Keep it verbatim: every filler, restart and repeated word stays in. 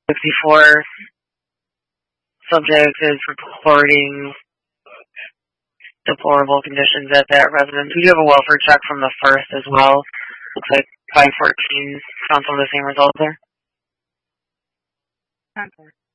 sixty-four subject is reporting deplorable conditions at that residence. We do have a welfare check from the first as well. Looks like five fourteen found some of the same results there. Okay.